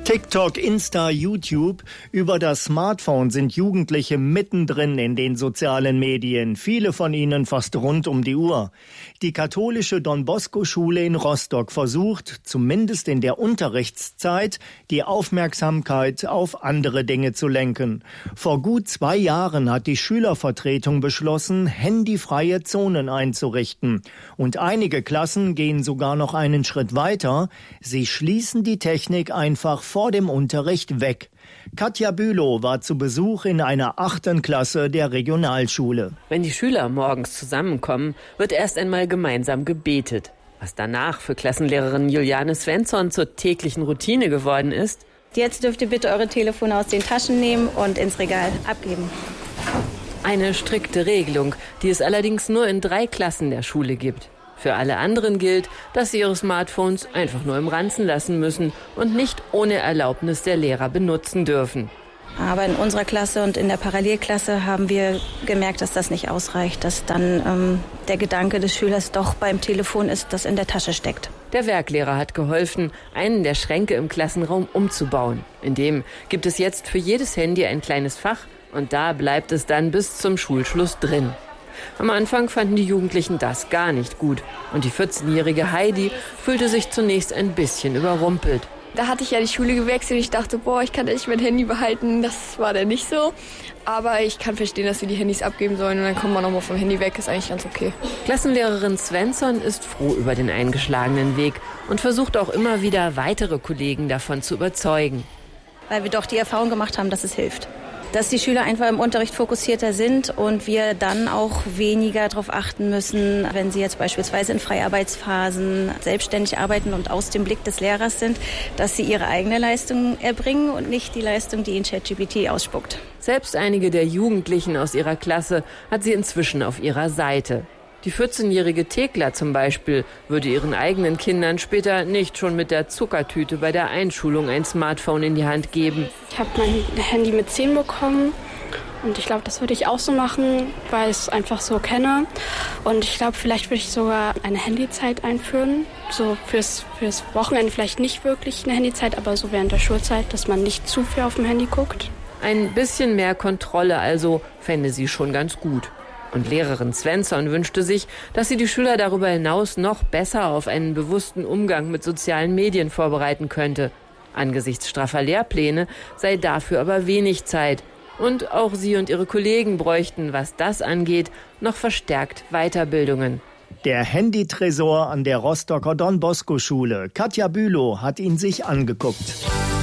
TikTok, Insta, YouTube. Über das Smartphone sind Jugendliche mittendrin in den sozialen Medien. Viele von ihnen fast rund um die Uhr. Die katholische Don-Bosco-Schule in Rostock versucht, zumindest in der Unterrichtszeit, die Aufmerksamkeit auf andere Dinge zu lenken. Vor gut 2 Jahren hat die Schülervertretung beschlossen, handyfreie Zonen einzurichten. Und einige Klassen gehen sogar noch einen Schritt weiter. Sie schließen die Technik einfach vor dem Unterricht weg. Katja Bülow war zu Besuch in einer 8. Klasse der Regionalschule. Wenn die Schüler morgens zusammenkommen, wird erst einmal gemeinsam gebetet. Was danach für Klassenlehrerin Juliane Svensson zur täglichen Routine geworden ist. Jetzt dürft ihr bitte eure Telefone aus den Taschen nehmen und ins Regal abgeben. Eine strikte Regelung, die es allerdings nur in 3 Klassen der Schule gibt. Für alle anderen gilt, dass sie ihre Smartphones einfach nur im Ranzen lassen müssen und nicht ohne Erlaubnis der Lehrer benutzen dürfen. Aber in unserer Klasse und in der Parallelklasse haben wir gemerkt, dass das nicht ausreicht, dass dann der Gedanke des Schülers doch beim Telefon ist, das in der Tasche steckt. Der Werklehrer hat geholfen, einen der Schränke im Klassenraum umzubauen. In dem gibt es jetzt für jedes Handy ein kleines Fach und da bleibt es dann bis zum Schulschluss drin. Am Anfang fanden die Jugendlichen das gar nicht gut. Und die 14-jährige Heidi fühlte sich zunächst ein bisschen überrumpelt. Da hatte ich ja die Schule gewechselt. Ich dachte, ich kann echt mein Handy behalten. Das war dann nicht so. Aber ich kann verstehen, dass wir die Handys abgeben sollen. Und dann kommt man nochmal vom Handy weg. Ist eigentlich ganz okay. Klassenlehrerin Svensson ist froh über den eingeschlagenen Weg und versucht auch immer wieder, weitere Kollegen davon zu überzeugen. Weil wir doch die Erfahrung gemacht haben, dass es hilft. Dass die Schüler einfach im Unterricht fokussierter sind und wir dann auch weniger darauf achten müssen, wenn sie jetzt beispielsweise in Freiarbeitsphasen selbstständig arbeiten und aus dem Blick des Lehrers sind, dass sie ihre eigene Leistung erbringen und nicht die Leistung, die ihnen ChatGPT ausspuckt. Selbst einige der Jugendlichen aus ihrer Klasse hat sie inzwischen auf ihrer Seite. Die 14-jährige Thekla zum Beispiel würde ihren eigenen Kindern später nicht schon mit der Zuckertüte bei der Einschulung ein Smartphone in die Hand geben. Ich habe mein Handy mit 10 bekommen und ich glaube, das würde ich auch so machen, weil ich es einfach so kenne. Und ich glaube, vielleicht würde ich sogar eine Handyzeit einführen. So fürs Wochenende vielleicht nicht wirklich eine Handyzeit, aber so während der Schulzeit, dass man nicht zu viel auf dem Handy guckt. Ein bisschen mehr Kontrolle also fände sie schon ganz gut. Und Lehrerin Svensson wünschte sich, dass sie die Schüler darüber hinaus noch besser auf einen bewussten Umgang mit sozialen Medien vorbereiten könnte. Angesichts straffer Lehrpläne sei dafür aber wenig Zeit. Und auch sie und ihre Kollegen bräuchten, was das angeht, noch verstärkt Weiterbildungen. Der Handytresor an der Rostocker Don-Bosco-Schule. Katja Bülow hat ihn sich angeguckt.